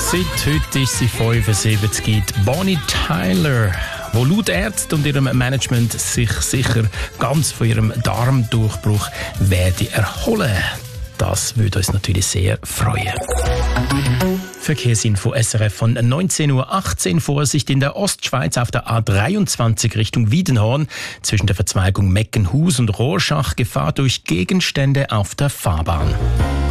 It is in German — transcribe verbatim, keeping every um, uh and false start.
Seit heute ist sie fünfundsiebzig. Bonnie Tyler, wo laut Ärzten und ihrem Management sich sicher ganz von ihrem Darmdurchbruch werde erholen. Das würde uns natürlich sehr freuen. Verkehrsinfo S R F von neunzehn Uhr achtzehn. Vorsicht in der Ostschweiz auf der A dreiundzwanzig Richtung Wiedenhorn. Zwischen der Verzweigung Meckenhus und Rorschach Gefahr durch Gegenstände auf der Fahrbahn.